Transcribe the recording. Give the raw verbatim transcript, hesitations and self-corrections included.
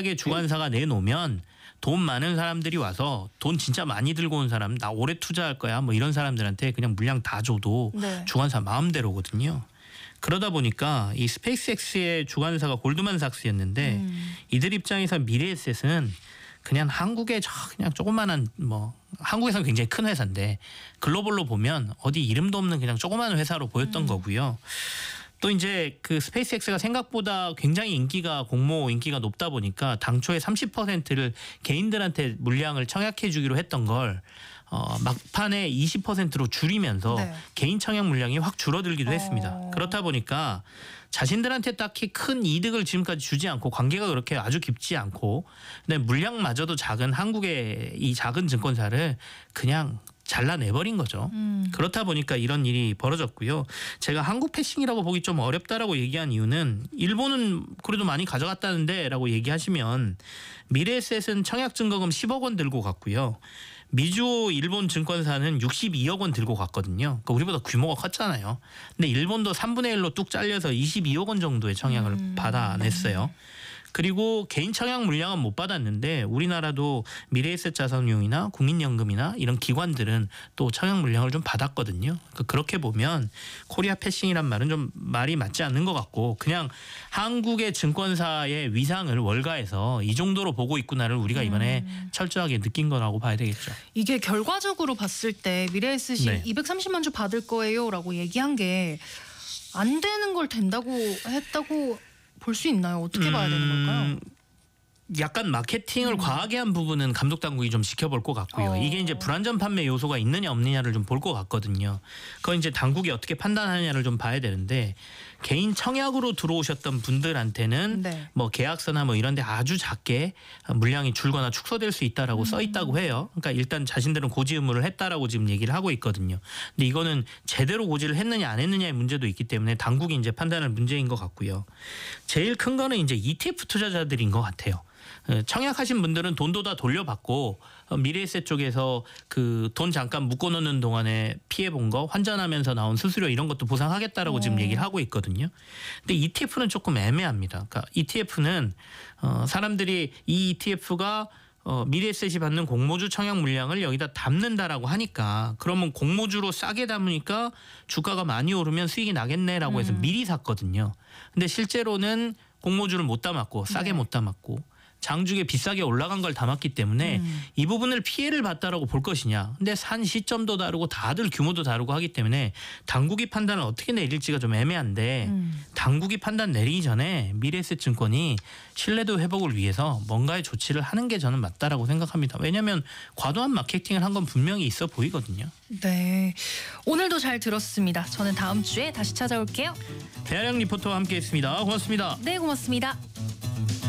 만약에 주관사가 내놓으면 돈 많은 사람들이 와서 돈 진짜 많이 들고 온 사람, 나 오래 투자할 거야 뭐 이런 사람들한테 그냥 물량 다 줘도 네. 주관사 마음대로거든요. 그러다 보니까 이 스페이스X의 주관사가 골드만삭스였는데 음. 이들 이들 입장에서 미래에셋은 그냥 한국의 저 그냥 조그마한 뭐 한국에서는 굉장히 큰 회사인데 글로벌로 보면 어디 이름도 없는 그냥 조그마한 회사로 보였던 음. 거고요. 또 이제 그 스페이스X가 생각보다 굉장히 인기가 공모 인기가 높다 보니까 당초에 삼십 퍼센트를 개인들한테 물량을 청약해 주기로 했던 걸 어, 막판에 이십 퍼센트로 줄이면서 네. 개인 청약 물량이 확 줄어들기도 어. 했습니다. 그렇다 보니까 자신들한테 딱히 큰 이득을 지금까지 주지 않고 관계가 그렇게 아주 깊지 않고 근데 물량마저도 작은 한국의 이 작은 증권사를 그냥 잘라내버린 거죠. 음. 그렇다 보니까 이런 일이 벌어졌고요. 제가 한국 패싱이라고 보기 좀 어렵다라고 얘기한 이유는 일본은 그래도 많이 가져갔다는데 라고 얘기하시면 미래에셋은 청약 증거금 십억 원 들고 갔고요. 미주오 일본 증권사는 육십이억 원 들고 갔거든요. 그러니까 우리보다 규모가 컸잖아요. 근데 일본도 삼분의 일로 뚝 잘려서 이십이억 원 정도의 청약을 음. 받아냈어요. 그리고 개인 청약 물량은 못 받았는데 우리나라도 미래에셋 자산운용이나 국민연금이나 이런 기관들은 또 청약 물량을 좀 받았거든요. 그러니까 그렇게 보면 코리아 패싱이란 말은 좀 말이 맞지 않는 것 같고 그냥 한국의 증권사의 위상을 월가해서 이 정도로 보고 있구나를 우리가 이번에 음. 철저하게 느낀 거라고 봐야 되겠죠. 이게 결과적으로 봤을 때 미래에셋이 네. 이백삼십만 주 받을 거예요라고 얘기한 게 안 되는 걸 된다고 했다고 볼 수 있나요? 어떻게 봐야 되는 걸까요? 음, 약간 마케팅을 음. 과하게 한 부분은 감독 당국이 좀 지켜볼 것 같고요. 어. 이게 이제 불안전 판매 요소가 있느냐 없느냐를 좀 볼 것 같거든요. 그건 이제 당국이 어떻게 판단하느냐를 좀 봐야 되는데 개인 청약으로 들어오셨던 분들한테는 네. 뭐 계약서나 뭐 이런 데 아주 작게 물량이 줄거나 축소될 수 있다라고 음. 써 있다고 해요. 그러니까 일단 자신들은 고지 의무를 했다라고 지금 얘기를 하고 있거든요. 근데 이거는 제대로 고지를 했느냐 안 했느냐의 문제도 있기 때문에 당국이 이제 판단할 문제인 것 같고요. 제일 큰 거는 이제 이티에프 투자자들인 것 같아요. 청약하신 분들은 돈도 다 돌려받고 미래에셋 쪽에서 그 돈 잠깐 묶어놓는 동안에 피해본 거 환전하면서 나온 수수료 이런 것도 보상하겠다라고 어. 지금 얘기를 하고 있거든요. 근데 이티에프는 조금 애매합니다. 그러니까 이티에프는 어 사람들이 이 이티에프가 어, 미래에셋이 받는 공모주 청약 물량을 여기다 담는다라고 하니까 그러면 공모주로 싸게 담으니까 주가가 많이 오르면 수익이 나겠네라고 해서 음. 미리 샀거든요. 근데 실제로는 공모주를 못 담았고 싸게 네. 못 담았고 장중에 비싸게 올라간 걸 담았기 때문에 음. 이 부분을 피해를 봤다라고 볼 것이냐. 근데 산 시점도 다르고 다들 규모도 다르고 하기 때문에 당국이 판단을 어떻게 내릴지가 좀 애매한데 음. 당국이 판단 내리기 전에 미래에셋 증권이 신뢰도 회복을 위해서 뭔가의 조치를 하는 게 저는 맞다라고 생각합니다. 왜냐하면 과도한 마케팅을 한 건 분명히 있어 보이거든요. 네. 오늘도 잘 들었습니다. 저는 다음 주에 다시 찾아올게요. 배아량 리포터와 함께했습니다. 고맙습니다. 네, 고맙습니다.